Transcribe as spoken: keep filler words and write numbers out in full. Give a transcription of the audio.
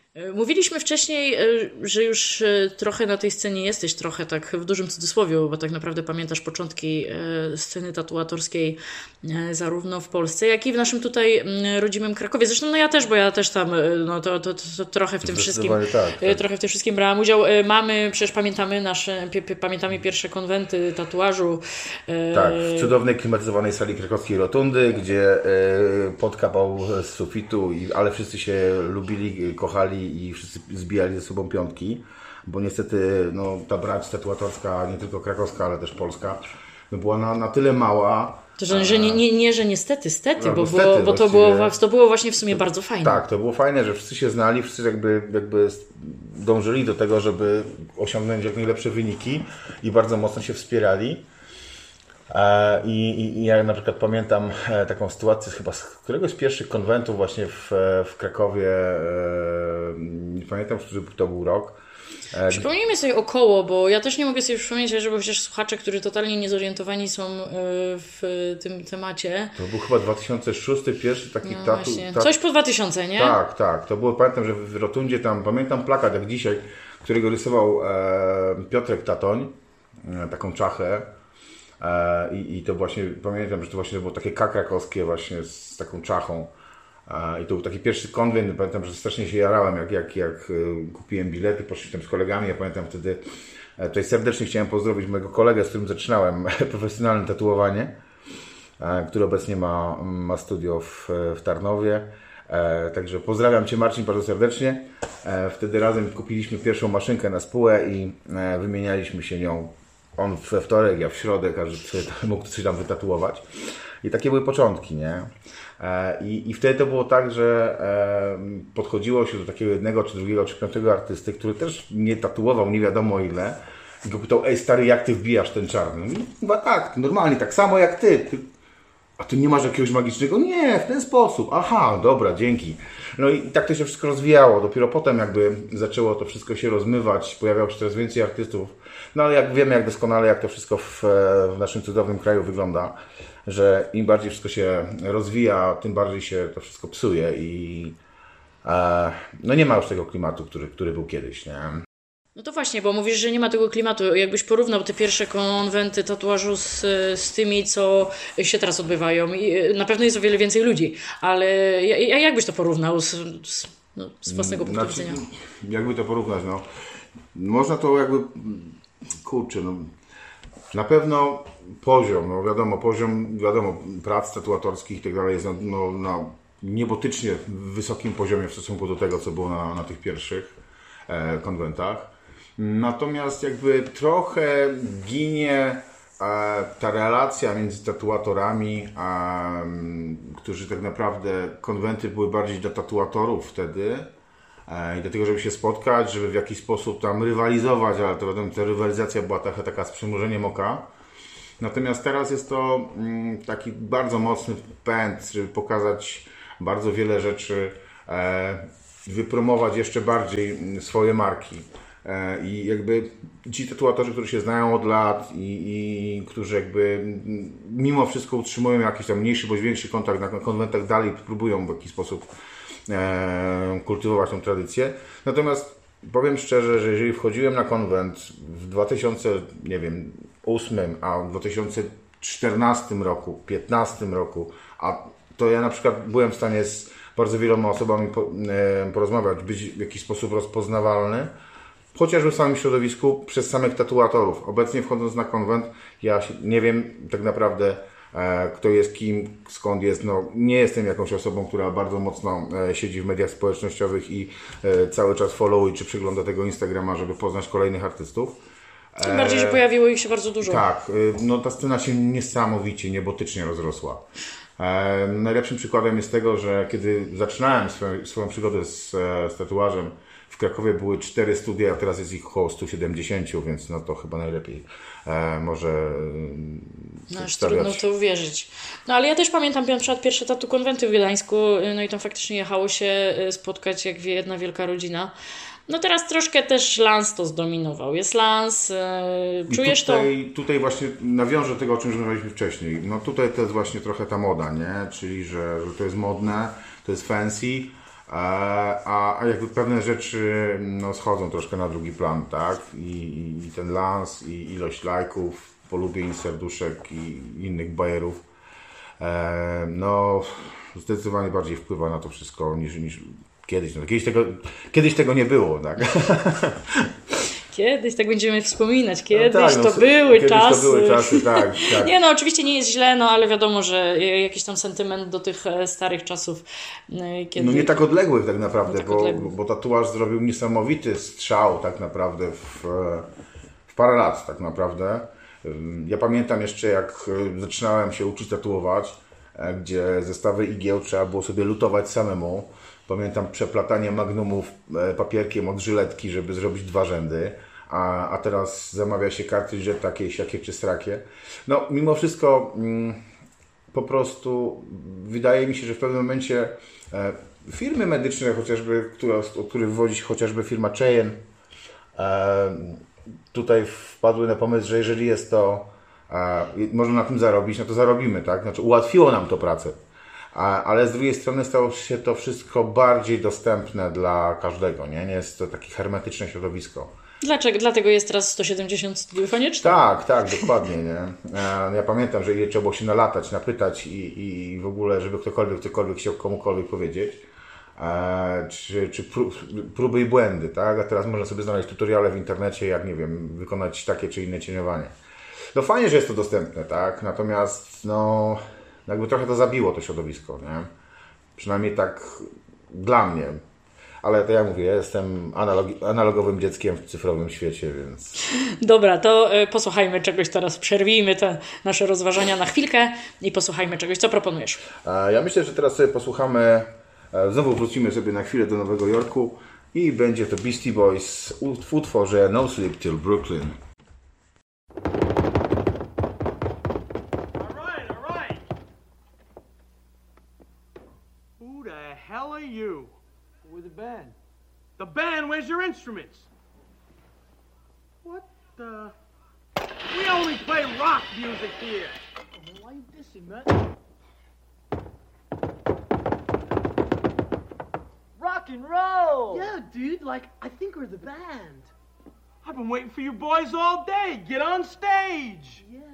Mówiliśmy wcześniej, że już trochę na tej scenie jesteś, trochę tak w dużym cudzysłowie, bo tak naprawdę pamiętasz początki sceny tatuatorskiej zarówno w Polsce, jak i w naszym tutaj rodzimym Krakowie. Zresztą no ja też, bo ja też tam no to, to, to trochę w tym wszystkim tak, tak. trochę w tym wszystkim brałam udział. Mamy, przecież pamiętamy nasze, pamiętamy pierwsze konwenty tatuażu. Tak, w cudownej klimatyzowanej sali krakowskiej Rotundy, gdzie podkapał z sufitu, ale wszyscy się lubili, kochali i wszyscy zbijali ze sobą piątki, bo niestety no, ta brać tatuatorska, nie tylko krakowska, ale też polska, no, była na, na tyle mała. To, że, że nie, nie, nie, że niestety, stety, no, bo, stety, było, bo to, było, to było właśnie w sumie to, bardzo fajne. Tak, to było fajne, że wszyscy się znali, wszyscy jakby, jakby dążyli do tego, żeby osiągnąć jak najlepsze wyniki i bardzo mocno się wspierali. I, i, I ja na przykład pamiętam taką sytuację chyba z któregoś z pierwszych konwentów właśnie w, w Krakowie, nie pamiętam, który to był rok. Przypomnijmy sobie około, bo ja też nie mogę sobie przypomnieć, żeby chociaż słuchacze, którzy totalnie nie są w tym temacie. To był chyba dwa tysiące szósty, pierwszy taki no tatu, tatu. Coś po dwa tysiące, nie? Tak, tak. To było, pamiętam, że w Rotundzie tam, pamiętam plakat jak dzisiaj, którego rysował e, Piotrek Tatoń, e, taką czachę. E, i, I to właśnie, pamiętam, że to właśnie było takie K krakowskie właśnie z taką czachą. I to był taki pierwszy konwent, pamiętam, że strasznie się jarałem, jak, jak, jak kupiłem bilety, poszliśmy z kolegami, ja pamiętam wtedy, tutaj serdecznie chciałem pozdrowić mojego kolegę, z którym zaczynałem profesjonalne tatuowanie, który obecnie ma, ma studio w, w Tarnowie, także pozdrawiam Cię, Marcin, bardzo serdecznie. Wtedy razem kupiliśmy pierwszą maszynkę na spółę i wymienialiśmy się nią, on we wtorek, ja w środę, każdy mógł coś tam wytatuować. I takie były początki, nie? I, I wtedy to było tak, że podchodziło się do takiego jednego, czy drugiego, czy piątego artysty, który też nie tatuował nie wiadomo ile. I go pytał, ej stary, jak ty wbijasz ten czarny? I chyba tak, normalnie, tak samo jak ty. ty. A ty nie masz jakiegoś magicznego? Nie, w ten sposób. Aha, dobra, dzięki. No i tak to się wszystko rozwijało. Dopiero potem jakby zaczęło to wszystko się rozmywać, pojawiało się coraz więcej artystów. No ale jak wiemy, jak doskonale, jak to wszystko w, w naszym cudownym kraju wygląda, że im bardziej wszystko się rozwija, tym bardziej się to wszystko psuje i e, no nie ma już tego klimatu, który, który był kiedyś, nie? No to właśnie, bo mówisz, że nie ma tego klimatu. Jakbyś porównał te pierwsze konwenty tatuażu z, z tymi, co się teraz odbywają. I na pewno jest o wiele więcej ludzi, ale jak byś to porównał z, z, no, z własnego punktu znaczy, widzenia? Jakby to porównać, no. Można to jakby, kurczę, no. Na pewno poziom, no wiadomo, poziom, wiadomo, prac tatuatorskich i tak dalej jest na, no, na niebotycznie wysokim poziomie w stosunku do tego, co było na, na tych pierwszych e, konwentach. Natomiast jakby trochę ginie e, ta relacja między tatuatorami, a, którzy tak naprawdę, konwenty były bardziej dla tatuatorów wtedy e, i do tego, żeby się spotkać, żeby w jakiś sposób tam rywalizować, ale to wiadomo, ta rywalizacja była taka, taka z przymrużeniem oka. Natomiast teraz jest to mm, taki bardzo mocny pęd, żeby pokazać bardzo wiele rzeczy, e, wypromować jeszcze bardziej swoje marki. I jakby ci tatuatorzy, którzy się znają od lat i, i którzy jakby mimo wszystko utrzymują jakiś tam mniejszy bądź większy kontakt na konwentach, dalej próbują w jakiś sposób e, kultywować tą tradycję. Natomiast powiem szczerze, że jeżeli wchodziłem na konwent w dwa tysiące ósmym, a w dwa tysiące czternastym roku, piętnastym roku, a to ja na przykład byłem w stanie z bardzo wieloma osobami po, e, porozmawiać, być w jakiś sposób rozpoznawalny, chociażby w samym środowisku przez samych tatuatorów. Obecnie wchodząc na konwent, ja nie wiem tak naprawdę e, kto jest kim, skąd jest. No, nie jestem jakąś osobą, która bardzo mocno e, siedzi w mediach społecznościowych i e, cały czas followuje czy przegląda tego Instagrama, żeby poznać kolejnych artystów. Tym bardziej, że pojawiło ich się bardzo dużo. Tak, e, no ta scena się niesamowicie, niebotycznie rozrosła. E, najlepszym przykładem jest tego, że kiedy zaczynałem swoją, swoją przygodę z, z tatuażem, w Krakowie były cztery studia, a teraz jest ich około sto siedemdziesiąt, więc no to chyba najlepiej e, może no, aż trudno w to uwierzyć. No ale ja też pamiętam na przykład pierwsze tatu konwenty w Gdańsku, no i tam faktycznie jechało się spotkać jak jedna wielka rodzina. No teraz troszkę też Lans to zdominował. Jest Lans, e, czujesz tutaj, to? Tutaj właśnie nawiążę do tego, o czym rozmawialiśmy wcześniej. No tutaj to jest właśnie trochę ta moda, nie? Czyli, że, że to jest modne, to jest fancy. a, a jakby pewne rzeczy no, schodzą troszkę na drugi plan, tak? I, i ten lans, i ilość lajków, polubień, serduszek i innych bajerów, e, no zdecydowanie bardziej wpływa na to wszystko niż, niż kiedyś. No, kiedyś, tego, kiedyś tego nie było, tak? Kiedyś, tak będziemy wspominać, kiedyś no tak, no, to były kiedyś czasy. to były czasy, tak, tak. Nie no, oczywiście nie jest źle, no ale wiadomo, że jakiś tam sentyment do tych starych czasów. Kiedy... No nie tak odległych tak naprawdę, tak bo, odległych. bo tatuaż zrobił niesamowity strzał tak naprawdę w, w parę lat tak naprawdę. Ja pamiętam jeszcze jak zaczynałem się uczyć tatuować, gdzie zestawy igieł trzeba było sobie lutować samemu. Pamiętam przeplatanie magnumów papierkiem od żyletki, żeby zrobić dwa rzędy. A, a teraz zamawia się kartridże takie, siakie czy srakie. No, mimo wszystko mm, po prostu wydaje mi się, że w pewnym momencie e, firmy medyczne chociażby, które, od których wywodzi się chociażby firma Cheyenne, e, tutaj wpadły na pomysł, że jeżeli jest to, e, można na tym zarobić, no to zarobimy, tak? Znaczy ułatwiło nam to pracę. A, ale z drugiej strony stało się to wszystko bardziej dostępne dla każdego, nie? Nie jest to takie hermetyczne środowisko. Dlaczego? Dlatego jest teraz sto siedemdziesiąt studiów, a nie cztery. Tak, tak, dokładnie, nie? Ja pamiętam, że ile trzeba było się nalatać, napytać i, i w ogóle, żeby ktokolwiek, ktokolwiek chciał komukolwiek powiedzieć. E, czy czy prób, próby i błędy, tak? A teraz można sobie znaleźć tutoriale w internecie, jak, nie wiem, wykonać takie czy inne cieniowanie. No fajnie, że jest to dostępne, tak? Natomiast, no, jakby trochę to zabiło to środowisko, nie? Przynajmniej tak dla mnie. Ale to ja mówię, ja jestem analog- analogowym dzieckiem w cyfrowym świecie, więc... Dobra, to y, posłuchajmy czegoś teraz. Przerwijmy te nasze rozważania na chwilkę i posłuchajmy czegoś. Co proponujesz? A ja myślę, że teraz sobie posłuchamy, e, znowu wrócimy sobie na chwilę do Nowego Jorku i będzie to Beastie Boys w utworze No Sleep Till Brooklyn. All right, all right. Who the hell are you? We're the band. The band, where's your instruments? What the? We only play rock music here. Oh, why you dissing, man? Rock and roll! Yeah, dude, like, I think we're the band. I've been waiting for you boys all day. Get on stage. Yeah.